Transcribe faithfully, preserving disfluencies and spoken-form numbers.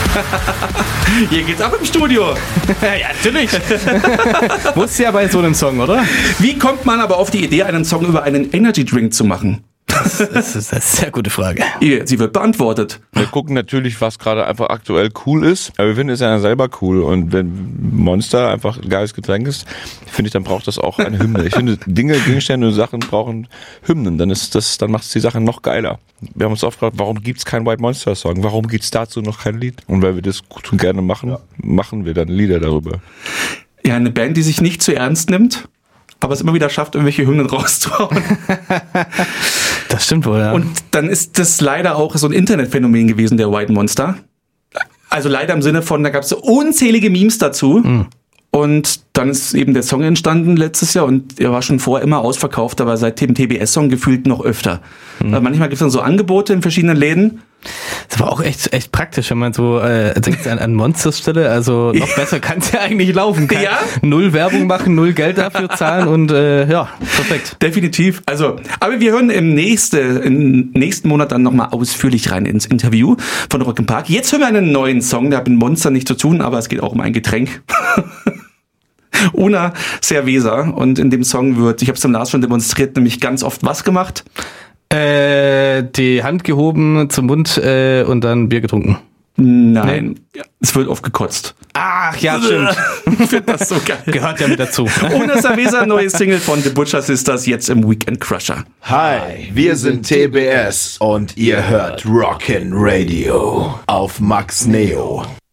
Hier geht's ab im Studio. Ja, natürlich. Muss ja bei so einem Song, oder? Wie kommt man aber auf die Idee, einen Song über einen Energy Drink zu machen? Das ist, das ist eine sehr gute Frage. Sie wird beantwortet. Wir gucken natürlich, was gerade einfach aktuell cool ist, aber wir finden es ja selber cool. Und wenn Monster einfach ein geiles Getränk ist, finde ich, dann braucht das auch eine Hymne. Ich finde, Dinge, Gegenstände und Sachen brauchen Hymnen. Dann ist das, dann macht es die Sache noch geiler. Wir haben uns oft gefragt, warum gibt es keinen White Monster Song? Warum gibt es dazu noch kein Lied? Und weil wir das gut und gerne machen, ja. machen wir dann Lieder darüber. Ja, eine Band, die sich nicht zu ernst nimmt, aber es immer wieder schafft, irgendwelche Hymnen rauszuhauen. Das stimmt wohl, ja. Und dann ist das leider auch so ein Internetphänomen gewesen, der White Monster. Also leider im Sinne von, da gab es so unzählige Memes dazu. Mhm. Und dann ist eben der Song entstanden letztes Jahr und er war schon vorher immer ausverkauft, aber seit dem T B S-Song gefühlt noch öfter. Mhm. Weil manchmal gibt es dann so Angebote in verschiedenen Läden. Das war auch echt echt praktisch, wenn man so äh, denkt an, an Monsters Stelle. Also noch besser kann es ja eigentlich laufen. Kann ja? Null Werbung machen, null Geld dafür zahlen und äh, ja, perfekt. Definitiv. Also, aber wir hören im, nächste, im nächsten Monat dann nochmal ausführlich rein ins Interview von Rock im Park. Jetzt hören wir einen neuen Song, der hat mit Monster nichts zu tun, aber es geht auch um ein Getränk. Una Cerveza. Und in dem Song wird, ich habe es dem Lars schon demonstriert, nämlich ganz oft was gemacht? Äh, die Hand gehoben zum Mund äh, und dann Bier getrunken. Nein, nee. Es wird oft gekotzt. Ach ja, stimmt. Ich finde das so geil. Gehört ja mit dazu. Una Cerveza, neue Single von The Butcher Sisters, jetzt im Weekend Crusher. Hi, wir sind T B S und ihr hört Rockin' Radio auf Max Neo.